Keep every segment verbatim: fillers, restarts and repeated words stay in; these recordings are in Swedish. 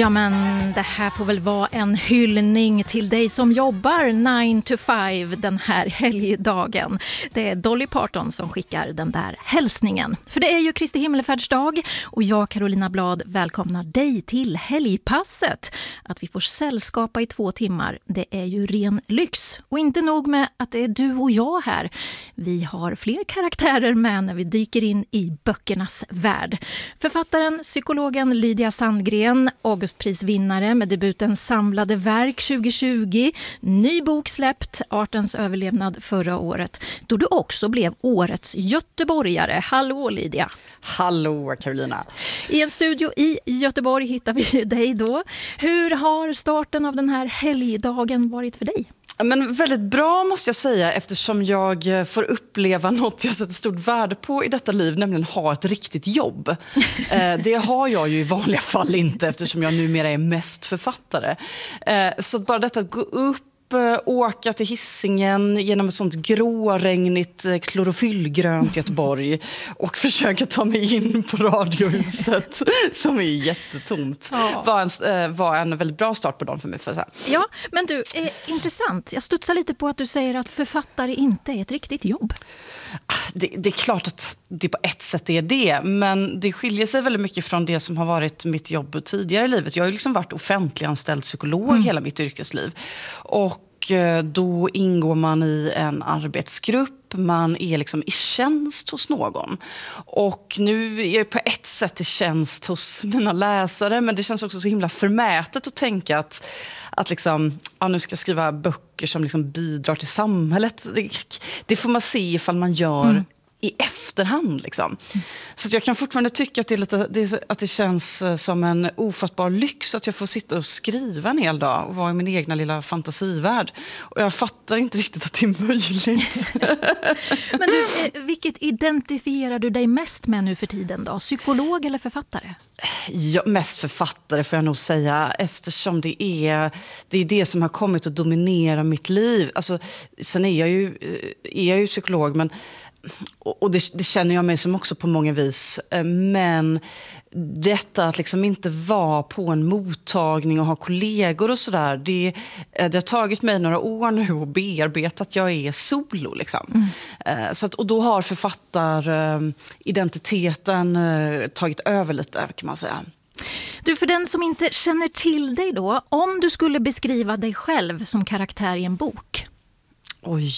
Ja, men det här får väl vara en hyllning till dig som jobbar nine to five den här helgdagen. Det är Dolly Parton som skickar den där hälsningen. För det är ju Kristi himmelfärdsdag och jag, Carolina Blad, välkomnar dig till helgpasset. Att vi får sällskapa i två timmar, det är ju ren lyx. Och inte nog med att det är du och jag här. Vi har fler karaktärer med när vi dyker in i böckernas värld. Författaren, psykologen Lydia Sandgren, Augustprisvinnare med debuten Samlade verk tjugo tjugo, ny bok släppt, Artens överlevnad förra året, då du också blev årets göteborgare. Hallå Lydia! Hallå Carolina! I en studio i Göteborg hittar vi dig då. Hur har starten av den här helgdagen varit för dig? Men väldigt bra måste jag säga, eftersom jag får uppleva något jag sätter stort värde på i detta liv, nämligen ha ett riktigt jobb. Det har jag ju i vanliga fall inte, eftersom jag numera är mest författare. Så bara detta att gå upp, åka till Hisingen genom ett sånt gråregnigt klorofyllgrönt Göteborg och försöka ta mig in på Radiohuset som är jättetomt. Ja. Var, en, var en väldigt bra start på dagen för mig, för så här. Ja, men du, är intressant. Jag studsar lite på att du säger att författare inte är ett riktigt jobb. Det, det är klart att det på ett sätt är det, men det skiljer sig väldigt mycket från det som har varit mitt jobb tidigare i livet. Jag har ju liksom varit offentliganställd psykolog mm. hela mitt yrkesliv. Och då ingår man i en arbetsgrupp, man är liksom i tjänst hos någon. Och nu är jag på ett sätt i tjänst hos mina läsare, men det känns också så himla förmätet att tänka att, att liksom, ja, nu ska jag skriva böcker som liksom bidrar till samhället. Det, det får man se ifall man gör mm. i efterhand. Liksom. Så att jag kan fortfarande tycka att det, är lite, det, att det känns som en ofattbar lyx att jag får sitta och skriva en hel dag och vara i min egna lilla fantasivärld. Och jag fattar inte riktigt att det är möjligt. Men du, vilket identifierar du dig mest med nu för tiden då? Psykolog eller författare? Ja, mest författare får jag nog säga, eftersom det är det, är det som har kommit att dominera mitt liv. Alltså, sen är jag ju, är jag ju psykolog, men och det, det känner jag mig som också på många vis, men detta att liksom inte vara på en mottagning och ha kollegor och sådär, det, det har tagit mig några år nu att bearbeta att jag är solo liksom. Mm. Så att, och då har författaridentiteten tagit över lite, kan man säga. Du, för den som inte känner till dig då, om du skulle beskriva dig själv som karaktär i en bok? Oj...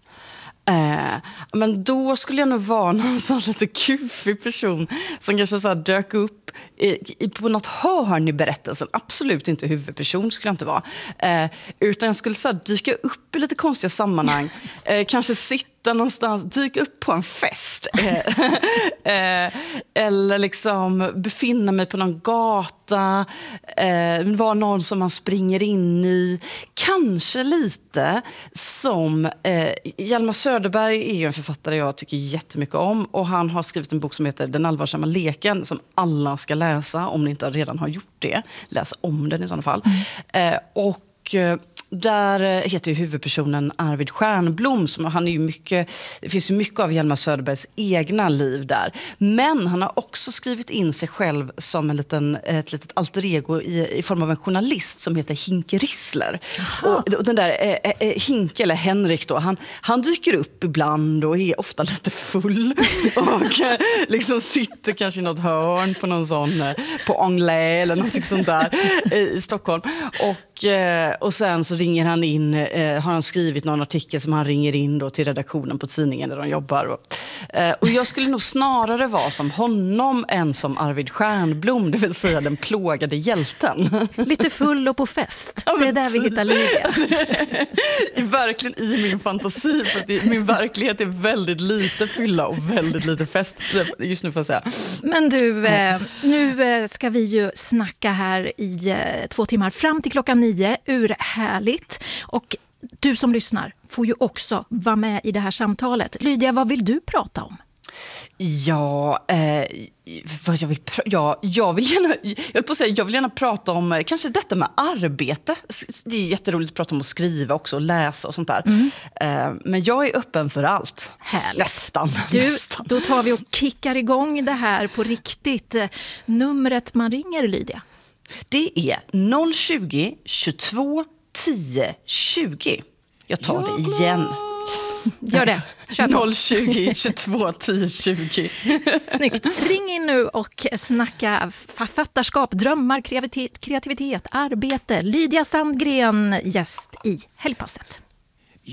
Eh, men då skulle jag nog vara någon sån lite kufig person som kanske så här dök upp i, i, på något hörn i berättelsen. Absolut inte huvudperson skulle jag inte vara. Eh, utan jag skulle så här dyka upp i lite konstiga sammanhang. Eh, kanske sitta någonstans, dyka upp på en fest. Eh, eh, eller liksom befinna mig på någon gata. Eh, vara någon som man springer in i. Kanske lite som eh, Hjalmar Söderberg är ju en författare jag tycker jättemycket om. Och han har skrivit en bok som heter Den allvarsamma leken, som alla ska läsa om ni inte redan har gjort det. Läs om den i sådana fall. Mm. Eh, och... Där heter ju huvudpersonen Arvid Stjernblom, som han är ju mycket, det finns ju mycket av Hjalmar Söderbergs egna liv där. Men han har också skrivit in sig själv som en liten, ett litet alter ego i, i form av en journalist som heter Hinke Rissler. Och, och den där eh, eh, Hinke, eller Henrik då, han, han dyker upp ibland och är ofta lite full och eh, liksom sitter kanske i något hörn på någon sån, eh, på Anglais eller något sånt där eh, i Stockholm. Och, eh, och sen så ringer han in, eh, har han skrivit någon artikel som han ringer in då till redaktionen på tidningen där de jobbar. Och, eh, och jag skulle nog snarare vara som honom än som Arvid Stjernblom, det vill säga den plågade hjälten. Lite full och på fest. Ja, det är där vi hittar livet. Verkligen i min fantasi, för att det, min verklighet är väldigt lite fylla och väldigt lite fest just nu, får jag säga. Men du, eh, nu ska vi ju snacka här i eh, två timmar fram till klockan nio, ur härligt. Och du som lyssnar får ju också vara med i det här samtalet. Lydia, vad vill du prata om? Ja, eh, vad jag vill pr- ja, jag vill gärna jag vill på att säga, jag vill gärna prata om kanske detta med arbete. Det är jätteroligt att prata om att skriva också och läsa och sånt där. Mm. Eh, men jag är öppen för allt. Härligt. Nästan. Du, nästan. Då tar vi och kickar igång det här på riktigt. Numret man ringer, Lydia. Det är noll tjugo, tjugotvå, tio, tjugo. Jag tar det igen. Gör det. Kör på. noll tjugo, tjugotvå, tio, tjugo. Snyggt. Ring in nu och snacka författarskap, drömmar, kreativitet, kreativitet, arbete. Lydia Sandgren, gäst i Helgpasset.